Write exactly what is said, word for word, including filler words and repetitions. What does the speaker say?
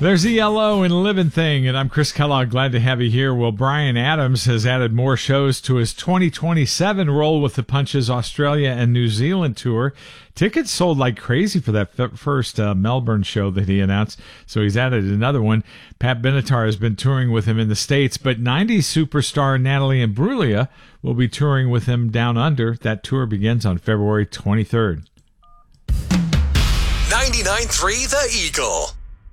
There's E L O and Living Thing, and I'm Chris Kellogg. Glad to have you here. Well, Bryan Adams has added more shows to his twenty twenty-seven Roll with the Punches Australia and New Zealand tour. Tickets sold like crazy for that f- first uh, Melbourne show that he announced, so he's added another one. Pat Benatar has been touring with him in the States, but nineties superstar Natalie Imbruglia will be touring with him down under. That tour begins on February twenty-third. ninety-nine point three The Eagle.